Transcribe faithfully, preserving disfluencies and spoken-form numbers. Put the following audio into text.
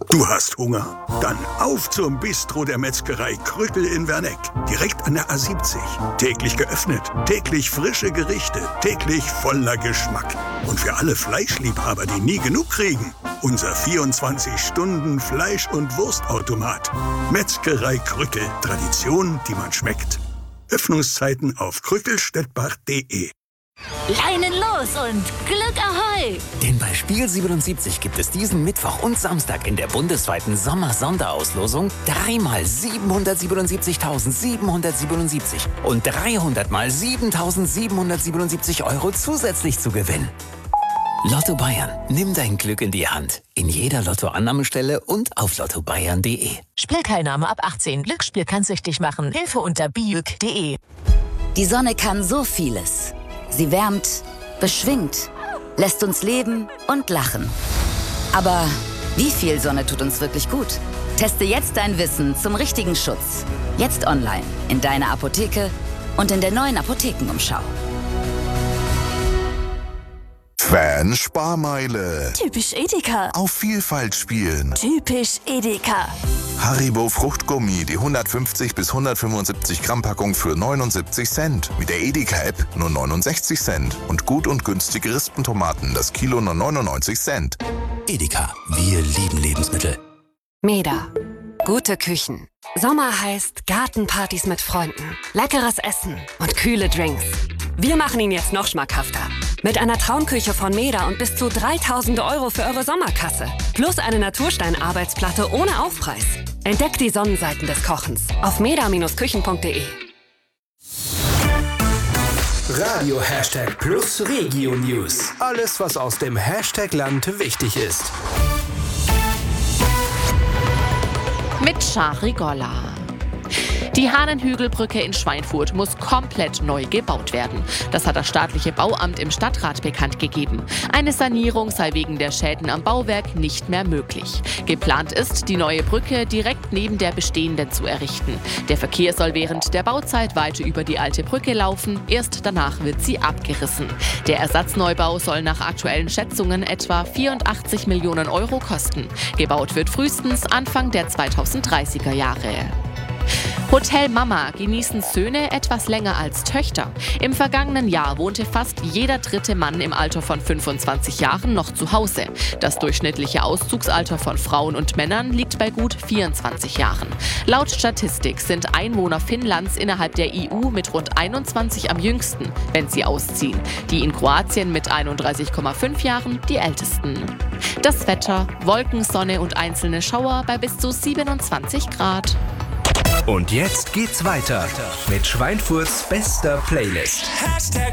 Du hast Hunger? Dann auf zum Bistro der Metzgerei Krückel in Werneck. Direkt an der A siebzig. Täglich geöffnet, täglich frische Gerichte, täglich voller Geschmack. Und für alle Fleischliebhaber, die nie genug kriegen, unser vierundzwanzig Stunden Fleisch- und Wurstautomat. Metzgerei Krückel. Tradition, die man schmeckt. Öffnungszeiten auf krückelstedt-bach punkt de. Leinen los und Glück Ahoi! Denn bei Spiel siebenundsiebzig gibt es diesen Mittwoch und Samstag in der bundesweiten Sommer-Sonderauslosung dreimal siebenhundertsiebenundsiebzigtausendsiebenhundertsiebenundsiebzig und dreihundert mal siebentausendsiebenhundertsiebenundsiebzig Euro zusätzlich zu gewinnen. Lotto Bayern, nimm dein Glück in die Hand. In jeder Lottoannahmestelle und auf lotto bayern punkt de. Spielteilnahme ab achtzehn. Glücksspiel kann süchtig machen. Hilfe unter biüg punkt de. Die Sonne kann so vieles. Sie wärmt, beschwingt, lässt uns leben und lachen. Aber wie viel Sonne tut uns wirklich gut? Teste jetzt dein Wissen zum richtigen Schutz. Jetzt online, in deiner Apotheke und in der neuen Apothekenumschau. Fan-Sparmeile. Typisch Edeka. Auf Vielfalt spielen. Typisch Edeka. Haribo Fruchtgummi, die hundertfünfzig bis hundertfünfundsiebzig Gramm Packung für neunundsiebzig Cent. Mit der Edeka-App nur neunundsechzig Cent. Und gut und günstige Rispentomaten, das Kilo nur neunundneunzig Cent. Edeka, wir lieben Lebensmittel. Meda. Gute Küchen. Sommer heißt Gartenpartys mit Freunden, leckeres Essen und kühle Drinks. Wir machen ihn jetzt noch schmackhafter. Mit einer Traumküche von Meda und bis zu dreitausend Euro für eure Sommerkasse. Plus eine Naturstein-Arbeitsplatte ohne Aufpreis. Entdeckt die Sonnenseiten des Kochens auf meda Bindestrich küchen punkt de. Radio Hashtag Plus Regio News. Alles, was aus dem Hashtag-Land wichtig ist. Mit Shari Golla. Die Hahnenhügelbrücke in Schweinfurt muss komplett neu gebaut werden. Das hat das staatliche Bauamt im Stadtrat bekannt gegeben. Eine Sanierung sei wegen der Schäden am Bauwerk nicht mehr möglich. Geplant ist, die neue Brücke direkt neben der bestehenden zu errichten. Der Verkehr soll während der Bauzeit weiter über die alte Brücke laufen. Erst danach wird sie abgerissen. Der Ersatzneubau soll nach aktuellen Schätzungen etwa vierundachtzig Millionen Euro kosten. Gebaut wird frühestens Anfang der zweitausenddreißiger Jahre. Hotel Mama genießen Söhne etwas länger als Töchter. Im vergangenen Jahr wohnte fast jeder dritte Mann im Alter von fünfundzwanzig Jahren noch zu Hause. Das durchschnittliche Auszugsalter von Frauen und Männern liegt bei gut vierundzwanzig Jahren. Laut Statistik sind Einwohner Finnlands innerhalb der E U mit rund einundzwanzig am jüngsten, wenn sie ausziehen. Die in Kroatien mit einunddreißig Komma fünf Jahren die ältesten. Das Wetter: Wolken, Sonne und einzelne Schauer bei bis zu siebenundzwanzig Grad. Und jetzt geht's weiter mit Schweinfurts bester Playlist.